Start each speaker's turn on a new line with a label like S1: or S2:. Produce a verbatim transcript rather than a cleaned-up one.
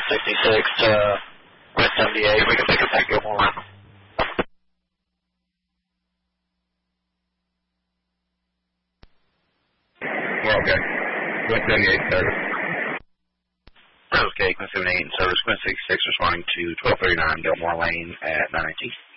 S1: sixty-six to West seventy-eight. We can pick up that Gilmore Lane.
S2: Okay. West seventy-eight service.
S3: Okay, Quinn seventy-eight in service. Quinn sixty-six responding to twelve thirty-nine Gilmore Lane at nine nineteen.